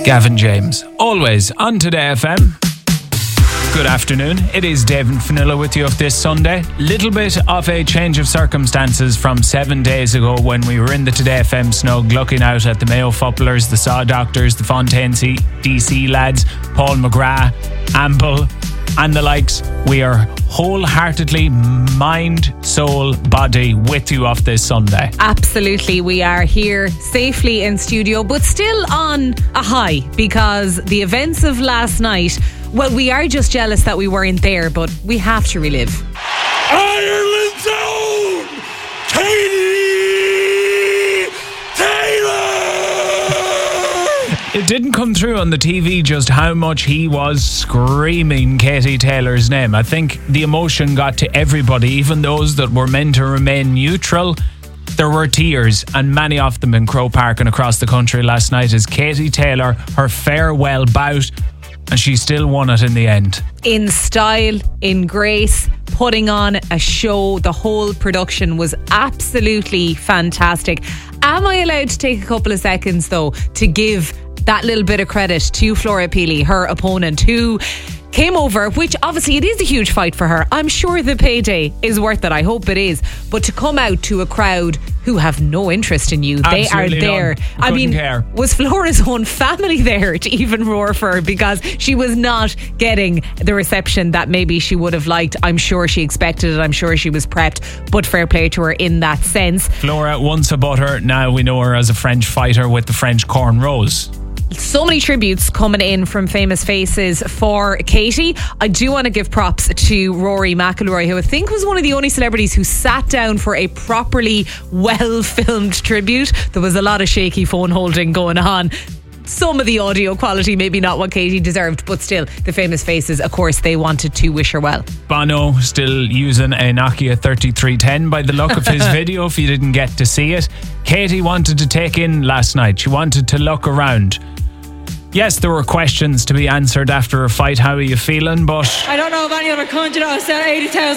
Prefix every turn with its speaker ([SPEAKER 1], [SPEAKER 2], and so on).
[SPEAKER 1] Gavin James, always on Today FM. Good afternoon, it is David Fanilla with you of this Sunday. Little bit of a change of circumstances from 7 days ago when we were in the Today FM snug looking out at the Mayo Footballers, the Saw Doctors, the Fontaine DC lads, Paul McGrath, Amble and the likes. We are wholeheartedly mind, soul, body with you off this Sunday.
[SPEAKER 2] Absolutely, we are here safely in studio, but still on a high because the events of last night, well, we are just jealous that we weren't there, but we have to relive.
[SPEAKER 3] Ireland Zone! Katie Taylor!
[SPEAKER 1] It didn't come through on the TV just how much he was screaming Katie Taylor's name. I think the emotion got to everybody, even those that were meant to remain neutral. There were tears, and many of them in Croke Park and across the country last night as Katie Taylor, her farewell bout, and she still won it in the end.
[SPEAKER 2] In style, in grace, putting on a show. The whole production was absolutely fantastic. Am I allowed to take a couple of seconds, though, to give that little bit of credit to Flora Peely, her opponent, who came over, which obviously it is a huge fight for her. I'm sure the payday is worth it. I hope it is. But to come out to a crowd who have no interest in you,
[SPEAKER 1] absolutely
[SPEAKER 2] they are there. I mean,
[SPEAKER 1] care.
[SPEAKER 2] Was Flora's own family there to even roar for her? Because she was not getting the reception that maybe she would have liked. I'm sure she expected it. I'm sure she was prepped. But fair play to her in that sense.
[SPEAKER 1] Flora, once a butter, now we know her as a French fighter with the French cornrows.
[SPEAKER 2] So many tributes coming in from famous faces for Katie. I do want to give props to Rory McIlroy, who I think was one of the only celebrities who sat down for a properly well-filmed tribute. There was a lot of shaky phone holding going on. Some of the audio quality, maybe not what Katie deserved, but still, the famous faces, of course, they wanted to wish her well.
[SPEAKER 1] Bono still using a Nokia 3310 by the look of his video, if you didn't get to see it. Katie wanted to take in last night. She wanted to look around. Yes, there were questions to be answered after a fight. How are you feeling? But
[SPEAKER 4] I don't know of any other country that will sell 80,000